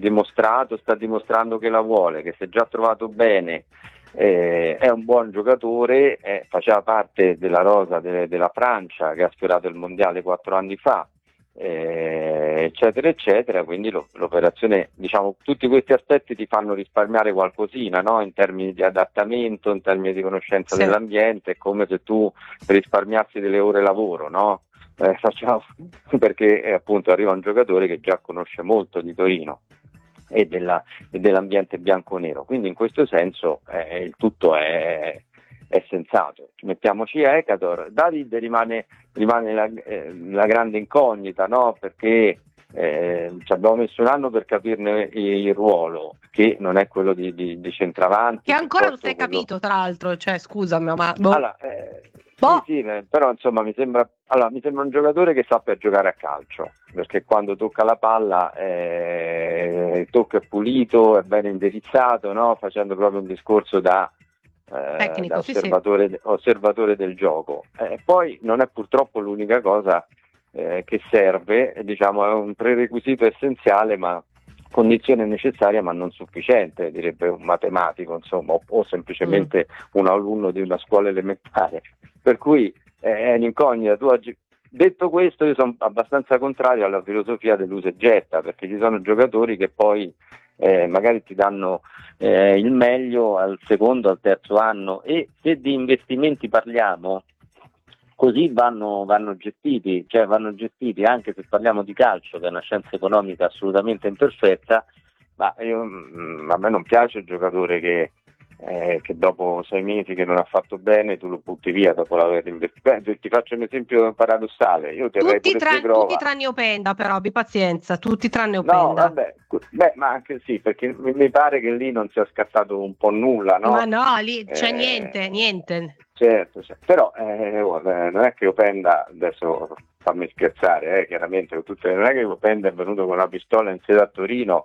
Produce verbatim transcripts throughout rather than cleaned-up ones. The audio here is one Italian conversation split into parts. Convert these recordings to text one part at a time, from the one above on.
dimostrato, sta dimostrando che la vuole, che si è già trovato bene, eh, è un buon giocatore, eh, faceva parte della rosa de- della Francia che ha sfiorato il mondiale quattro anni fa, eh, eccetera eccetera, quindi lo- l'operazione, diciamo, tutti questi aspetti ti fanno risparmiare qualcosina, no? In termini di adattamento, in termini di conoscenza Sì. dell'ambiente, è come se tu risparmiassi delle ore lavoro, no? Eh, facciamo, perché eh, appunto arriva un giocatore che già conosce molto di Torino e, della, e dell'ambiente bianco-nero, quindi in questo senso eh, il tutto è, è sensato. Mettiamoci Ekator. David rimane, rimane la, eh, la grande incognita, no? Perché eh, ci abbiamo messo un anno per capirne il ruolo, che non è quello di, di, di centravanti, Che ancora non piuttosto si è quello... capito, tra l'altro, cioè scusami, ma boh. Allora, eh, sì, Boh. sì, eh, però insomma mi sembra, allora, mi sembra un giocatore che sappia giocare a calcio, perché quando tocca la palla eh, il tocco è pulito, è ben indirizzato, no? Facendo proprio un discorso da, eh, da Tecnico, sì, sì. osservatore, osservatore del gioco. Eh, poi non è purtroppo l'unica cosa eh, che serve, diciamo, è un prerequisito essenziale, ma condizione necessaria ma non sufficiente, direbbe un matematico, insomma, o, o semplicemente un alunno di una scuola elementare. Per cui eh, è un'incognita. Tu oggi, detto questo, io sono abbastanza contrario alla filosofia dell'usa e getta, perché ci sono giocatori che poi eh, magari ti danno eh, il meglio al secondo, al terzo anno, e se di investimenti parliamo, così vanno, vanno gestiti, cioè vanno gestiti anche se parliamo di calcio, che è una scienza economica assolutamente imperfetta, ma io, mm, a me non piace il giocatore che, eh, che dopo sei mesi che non ha fatto bene tu lo butti via dopo l'aver investito. Beh, ti faccio un esempio paradossale, io terrei Tutti, pure tra- tutti Zegrova. tranne Openda, però abbi pazienza, tutti tranne No, Openda. vabbè, beh, ma anche sì, perché mi, mi pare che lì non sia scattato un po' nulla, Ma no? no, lì c'è niente, Eh, niente. certo, certo. Però eh, guarda, non è che Openda, adesso fammi scherzare, eh, chiaramente, con tutte, non è che Openda è venuto con una pistola in sede a Torino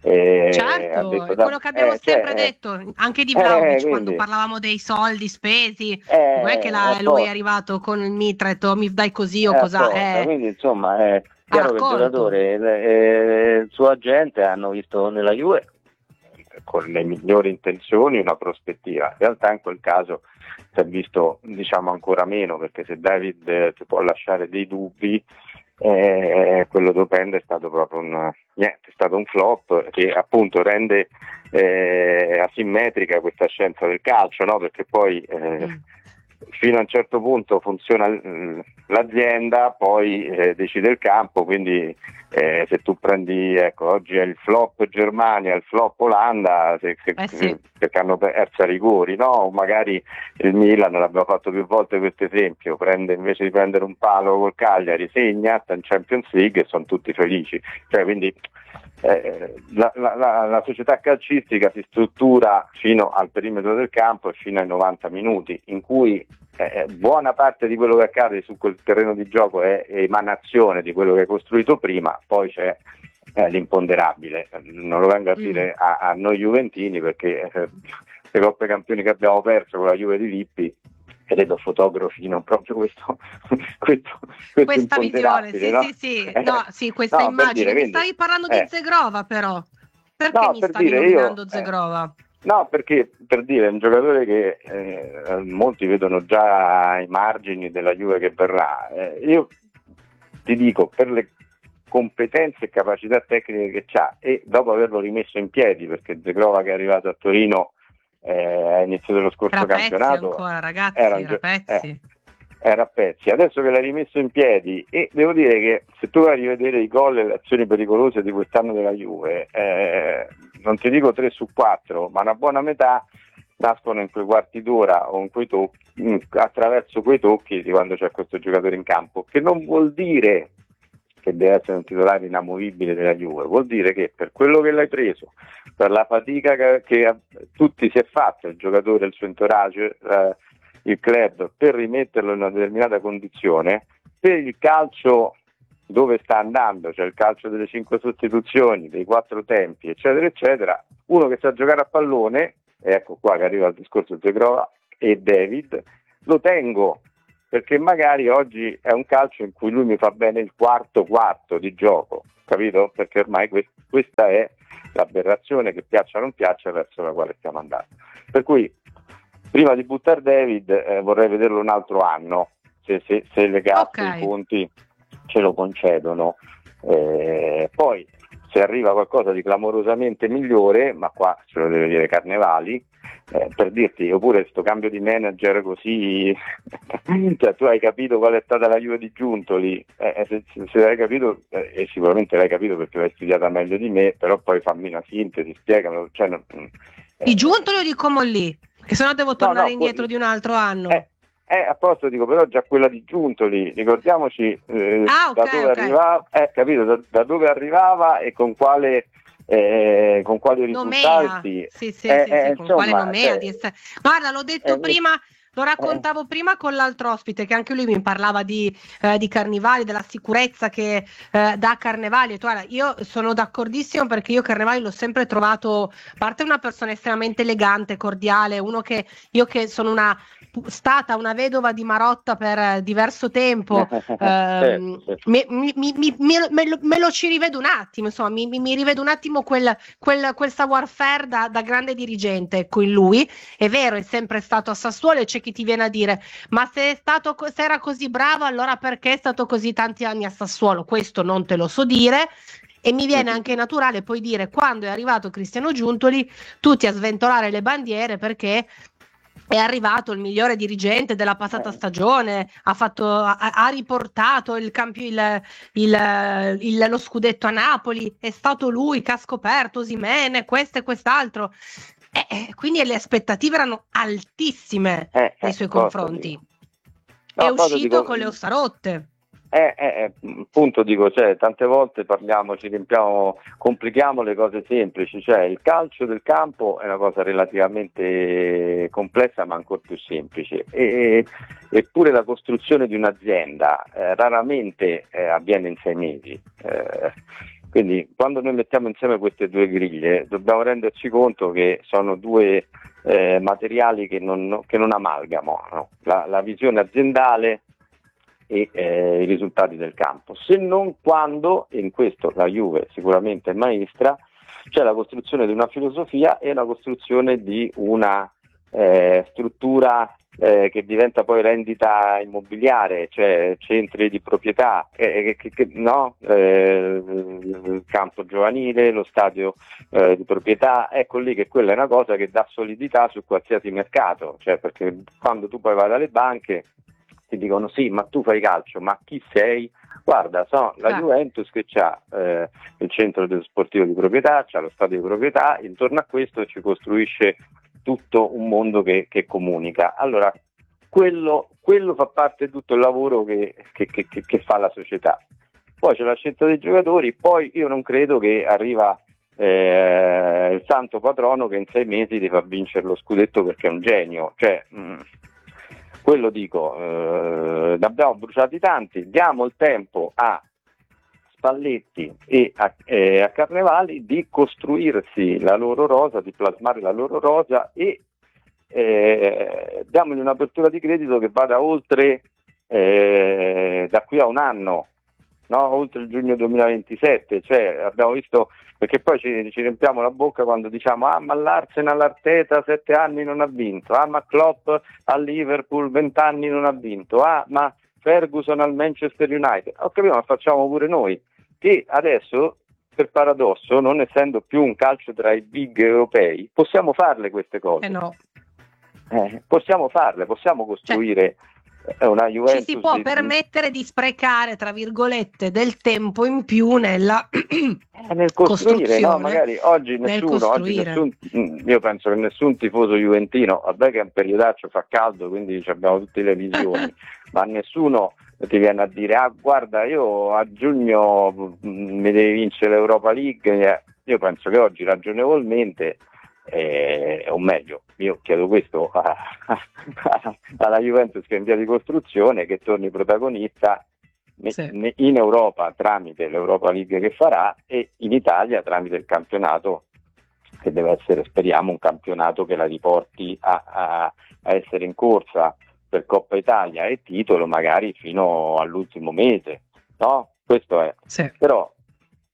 e ha Certo, detto, è da, quello che abbiamo eh, sempre cioè, detto, anche di eh, eh, Vlahovic, quando quindi, parlavamo dei soldi spesi, non è che eh, è la- lui è apposta. arrivato con il mitra e ha detto "Oh, mi dai così È o cos'ha, apposta, eh, quindi insomma è ha chiaro che il raccolto. giocatore e il suo agente hanno visto nella Juve con le migliori intenzioni una prospettiva. In realtà in quel caso si è visto, diciamo, ancora meno, perché se David eh, ti può lasciare dei dubbi, eh, quello d'Openda è stato proprio un, niente, è stato un flop che appunto rende eh, asimmetrica questa scienza del calcio, no? Perché poi eh, Mm. fino a un certo punto funziona mh, l'azienda, poi eh, decide il campo, quindi eh, se tu prendi, ecco, oggi è il flop Germania, il flop Olanda, se, se, Eh sì, perché hanno perso a rigori, no? O magari il Milan, l'abbiamo fatto più volte questo esempio, prende, invece di prendere un palo col Cagliari, segna, sta in Champions League e sono tutti felici. Cioè, quindi eh, la, la, la, la società calcistica si struttura fino al perimetro del campo e fino ai novanta minuti, in cui eh, buona parte di quello che accade su quel terreno di gioco è emanazione di quello che hai costruito prima, poi c'è eh, l'imponderabile. Non lo vengo a mm. dire a, a noi juventini, perché eh, le Coppe Campioni che abbiamo perso con la Juve di Lippi, credo fotografino proprio questo, questo, questo Questa visione, imponderabile, sì, no? sì, sì, no, Eh, sì, questa no, per dire, immagine. Mi quindi, stavi parlando di eh, Zegrova, però. Perché no, mi per stavi dire io, nominando eh, Zegrova? no, perché per dire è un giocatore che eh, molti vedono già ai margini della Juve che verrà. Eh, io ti dico, per le competenze e capacità tecniche che ha, e dopo averlo rimesso in piedi, perché Zegrova che è arrivato a Torino eh, all'inizio dello scorso Era pezzi campionato ancora, era, ragazzi, un era gio- eh, pezzi. era a pezzi, adesso che l'hai rimesso in piedi, e devo dire che se tu vai a rivedere i gol e le azioni pericolose di quest'anno della Juve, eh, non ti dico tre su quattro, ma una buona metà nascono in quei quarti d'ora o in quei tocchi, attraverso quei tocchi di quando c'è questo giocatore in campo, che non vuol dire che deve essere un titolare inamovibile della Juve, vuol dire che per quello che l'hai preso, per la fatica che, che tutti si è fatto, il giocatore, il suo entourage, eh, il club, per rimetterlo in una determinata condizione, per il calcio dove sta andando, cioè il calcio delle cinque sostituzioni, dei quattro tempi, eccetera, eccetera, uno che sa giocare a pallone, e ecco qua che arriva il discorso Zegrova e David, lo tengo, perché magari oggi è un calcio in cui lui mi fa bene il quarto quarto di gioco, capito? Perché ormai que- questa è l'aberrazione, che piaccia o non piaccia, verso la quale stiamo andando. Per cui prima di buttare David eh, vorrei vederlo un altro anno, se, se, se le casse, Okay. i conti ce lo concedono. Eh, poi se arriva qualcosa di clamorosamente migliore, ma qua ce lo deve dire Carnevali, eh, per dirti, oppure questo cambio di manager così, cioè tu hai capito qual è stata la Juve di Giuntoli, eh, se, se l'hai capito, eh, e sicuramente l'hai capito perché l'hai studiata meglio di me, però poi fammi una sintesi, spiegami, cioè, non, Di eh, Giuntoli o di Comolli? Che se no devo tornare no, indietro no, di un altro anno. Eh, eh, a posto dico, però già quella di Giuntoli, ricordiamoci eh, Ah, da ok, dove ok. arrivava, eh, capito, da, da dove arrivava e con quale eh, con quali Nomea, risultati. sì, sì, Eh, sì, eh, sì, con quale insomma, nomea cioè, di essere. Guarda, l'ho detto eh, prima, lo eh, raccontavo prima con l'altro ospite, che anche lui mi parlava di, eh, di Carnevali, della sicurezza che eh, dà Carnevali. E tu, guarda, io sono d'accordissimo perché io Carnevali l'ho sempre trovato, a parte una persona estremamente elegante, cordiale, uno che io che sono una stata una vedova di Marotta per eh, diverso tempo, ehm, certo, certo. mi- mi- mi- mi- me, lo, me lo- me lo ci rivedo un attimo, insomma, mi, mi- mi rivedo un attimo quel, quel, quel savoir-faire da, da grande dirigente con lui. È vero, è sempre stato a Sassuolo e c'è chi ti viene a dire, ma se, è stato, co- se era così bravo, allora perché è stato così tanti anni a Sassuolo? Questo non te lo so dire. E mi viene anche naturale poi dire, quando è arrivato Cristiano Giuntoli, tutti a sventolare le bandiere perché è arrivato il migliore dirigente della passata Eh, stagione, ha, fatto, ha, ha riportato il campio, il, il, il, lo scudetto a Napoli, è stato lui che ha scoperto Osimene, questo e quest'altro. E, e quindi le aspettative erano altissime eh, nei eh, suoi cosa confronti. dico? È No, cosa uscito dico? con le ossa rotte. Eh, eh, eh, appunto dico, cioè, tante volte parliamo, ci riempiamo, complichiamo le cose semplici, cioè il calcio del campo è una cosa relativamente complessa ma ancora più semplice, e, eppure la costruzione di un'azienda eh, raramente eh, avviene in sei mesi. Eh, quindi quando noi mettiamo insieme queste due griglie dobbiamo renderci conto che sono due eh, materiali che non, che non amalgamo, no? la, la visione aziendale e eh, i risultati del campo, se non quando, e in questo la Juve sicuramente è maestra, c'è la costruzione di una filosofia e la costruzione di una eh, struttura eh, che diventa poi rendita immobiliare, cioè centri di proprietà, eh, che, che, no? eh, il campo giovanile, lo stadio eh, di proprietà, ecco lì che quella è una cosa che dà solidità su qualsiasi mercato, cioè perché quando tu poi vai dalle banche ti dicono sì, ma tu fai calcio, ma chi sei? Guarda, so, la Ah, Juventus che ha eh, il centro dello sportivo di proprietà, c'ha lo stadio di proprietà, intorno a questo ci costruisce tutto un mondo che, che comunica. Allora, quello, quello fa parte di tutto il lavoro che, che, che, che fa la società. Poi c'è la scelta dei giocatori, poi io non credo che arriva eh, il santo patrono che in sei mesi ti fa vincere lo scudetto perché è un genio. Cioè, mh, quello dico, eh, ne abbiamo bruciati tanti, diamo il tempo a Spalletti e a, eh, a Carnevali di costruirsi la loro rosa, di plasmare la loro rosa e eh, diamogli un'apertura di credito che vada oltre eh, da qui a un anno, no? Oltre il giugno duemilaventisette, cioè abbiamo visto, perché poi ci, ci riempiamo la bocca quando diciamo ah ma l'Arsenal Arteta sette anni non ha vinto, ah ma Klopp al Liverpool venti anni non ha vinto, ah ma Ferguson al Manchester United, ho capito, ma facciamo pure noi, che adesso per paradosso, non essendo più un calcio tra i big europei, possiamo farle queste cose. eh no. Eh, possiamo farle, possiamo costruire cioè, una ci Juventus si può di, permettere di sprecare, tra virgolette, del tempo in più nella eh, nel costruire, no? Magari oggi nel nessuno, oggi costruire. nessun, io penso che nessun tifoso juventino, vabbè che è un periodaccio, fa caldo, quindi abbiamo tutte le visioni, ma nessuno ti viene a dire ah guarda io a giugno mi devi vincere l'Europa League. Io penso che oggi ragionevolmente Eh, o meglio, io chiedo questo a, a, alla Juventus che è in via di costruzione, che torni protagonista Sì. in Europa tramite l'Europa League che farà e in Italia tramite il campionato che deve essere, speriamo, un campionato che la riporti a, a, a essere in corsa per Coppa Italia e titolo magari fino all'ultimo mese, no? Questo è. Sì. Però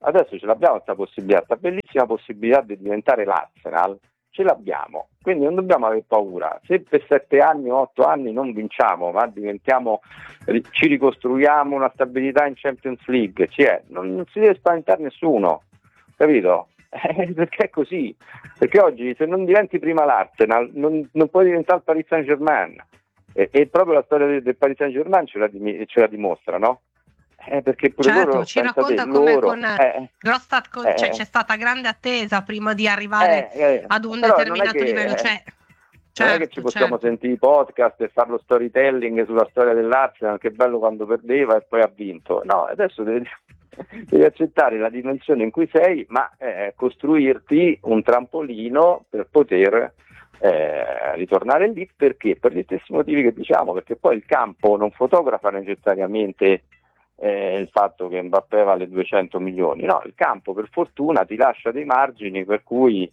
adesso ce l'abbiamo questa possibilità, questa bellissima possibilità di diventare l'Arsenal, ce l'abbiamo, quindi non dobbiamo avere paura. Se per sette anni o otto anni non vinciamo, ma diventiamo, ci ricostruiamo una stabilità in Champions League, cioè, non, non si deve spaventare nessuno, capito? Eh, perché è così, perché oggi se non diventi prima l'Arsenal non, non puoi diventare il Paris Saint-Germain, e, e proprio la storia del, del Paris Saint-Germain ce la, ce la dimostra, no? Eh, perché pure certo, loro, ci racconta come loro, con eh, Grostadt con, eh, cioè, c'è stata grande attesa prima di arrivare eh, eh, ad un però determinato non è che, livello, cioè, non è che certo, ci possiamo certo. sentire i podcast e fare lo storytelling sulla storia dell'Arsenal, che bello quando perdeva e poi ha vinto. No, adesso devi, devi accettare la dimensione in cui sei, ma eh, costruirti un trampolino per poter eh, ritornare lì. Perché? Per gli stessi motivi che diciamo, perché poi il campo non fotografa necessariamente eh, il fatto che Mbappé vale duecento milioni, no, il campo per fortuna ti lascia dei margini per cui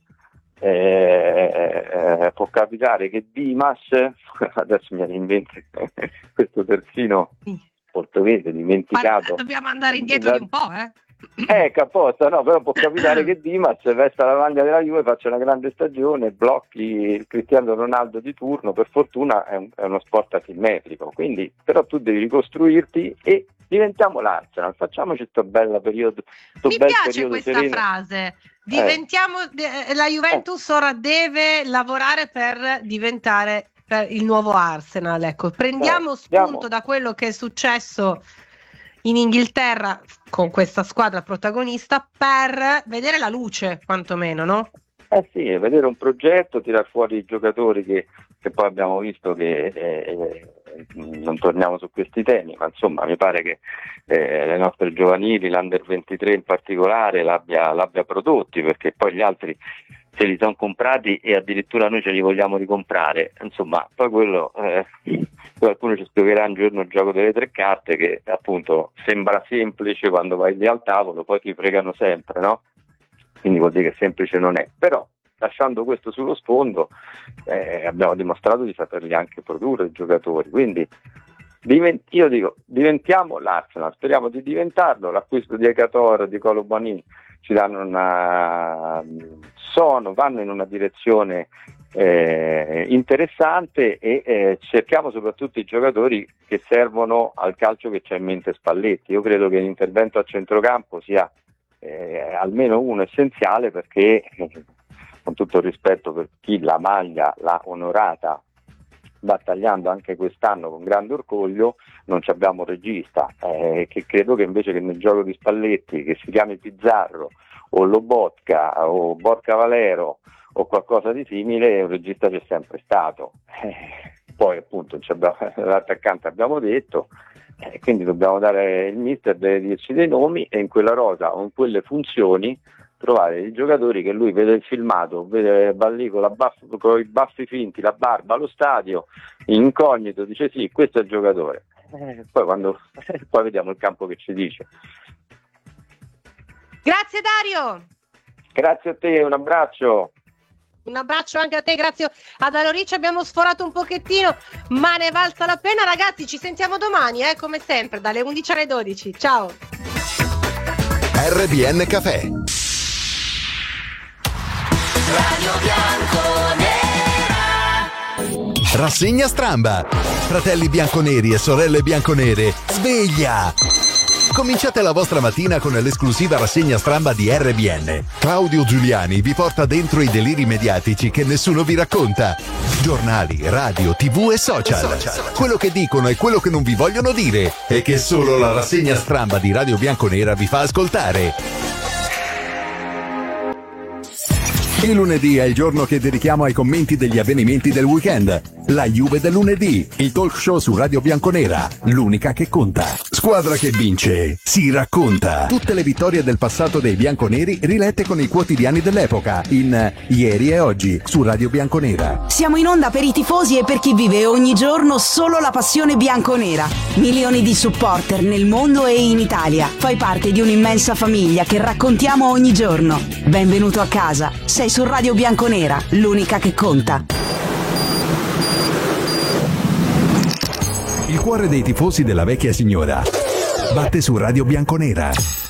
eh, eh, può capitare che Dimas, adesso mi invento questo terzino portoghese dimenticato, Ma dobbiamo andare indietro da, di un po', eh? Eh, apposta, no, però può capitare che Dimas vesta la maglia della Juve, faccia una grande stagione, blocchi il Cristiano Ronaldo di turno. Per fortuna è, un, è uno sport asimmetrico, quindi però tu devi ricostruirti e diventiamo l'Arsenal, facciamoci questo bel periodo, sto Mi bel piace periodo questa sereno. frase, diventiamo, eh. la Juventus eh. ora deve lavorare per diventare per il nuovo Arsenal, ecco, prendiamo eh, spunto andiamo. da quello che è successo in Inghilterra con questa squadra protagonista per vedere la luce, quantomeno, no? Eh sì, vedere un progetto, tirar fuori i giocatori che, che poi abbiamo visto che eh, non torniamo su questi temi, ma insomma mi pare che eh, le nostre giovanili, l'Under ventitré in particolare, l'abbia, l'abbia prodotti, perché poi gli altri se li sono comprati e addirittura noi ce li vogliamo ricomprare. Insomma, poi quello eh, qualcuno ci spiegherà un giorno il gioco delle tre carte, che appunto sembra semplice quando vai lì al tavolo, poi ti fregano sempre, no? Quindi vuol dire che semplice non è. Però lasciando questo sullo sfondo eh, abbiamo dimostrato di saperli anche produrre i giocatori, quindi divent- io dico diventiamo l'Arsenal, speriamo di diventarlo. L'acquisto di Ekator, di Colobani ci danno una sono, vanno in una direzione eh, interessante e eh, cerchiamo soprattutto i giocatori che servono al calcio che c'ha in mente Spalletti. Io credo che l'intervento a centrocampo sia eh, almeno uno essenziale, perché eh, con tutto il rispetto per chi la maglia l'ha onorata battagliando anche quest'anno con grande orgoglio, non ci abbiamo un regista, eh, che credo che invece che nel gioco di Spalletti, che si chiami Pizzarro o Lobotka o Borca Valero o qualcosa di simile, un regista c'è sempre stato. Eh, poi appunto l'attaccante abbiamo detto, eh, quindi dobbiamo dare, il mister deve dirci dei nomi e in quella rosa o in quelle funzioni trovare i giocatori che lui vede il filmato, vede Ballì con, la baff- con i baffi finti, la barba allo stadio, incognito, dice sì, questo è il giocatore. Eh, poi quando poi vediamo il campo che ci dice. Grazie Dario. Grazie a te, un abbraccio. Un abbraccio anche a te, grazie ad Alorici, abbiamo sforato un pochettino, ma ne valsa la pena. Ragazzi, ci sentiamo domani, eh, come sempre, dalle undici alle dodici. Ciao. R B N Café. Radio Bianconera. Rassegna stramba. Fratelli bianconeri e sorelle bianconere, sveglia! Cominciate la vostra mattina con l'esclusiva rassegna stramba di R B N. Claudio Giuliani vi porta dentro i deliri mediatici che nessuno vi racconta. Giornali, radio, tv e social. Quello che dicono e quello che non vi vogliono dire e che solo la rassegna stramba di Radio Bianconera vi fa ascoltare. Il lunedì è il giorno che dedichiamo ai commenti degli avvenimenti del weekend. La Juve del lunedì, il talk show su Radio Bianconera, l'unica che conta. Squadra che vince, si racconta. Tutte le vittorie del passato dei bianconeri rilette con i quotidiani dell'epoca, in Ieri e Oggi, su Radio Bianconera. Siamo in onda per i tifosi e per chi vive ogni giorno solo la passione bianconera. Milioni di supporter nel mondo e in Italia. Fai parte di un'immensa famiglia che raccontiamo ogni giorno. Benvenuto a casa. Sei su Radio Bianconera, l'unica che conta. Il cuore dei tifosi della vecchia signora batte su Radio Bianconera.